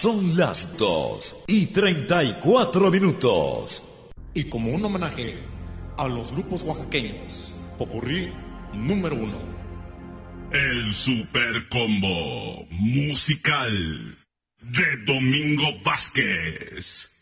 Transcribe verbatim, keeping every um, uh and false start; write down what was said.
Son las dos y treinta y cuatro minutos. Y como un homenaje a los grupos oaxaqueños, Popurrí número uno. El Super Combo Musical de Domingo Vázquez.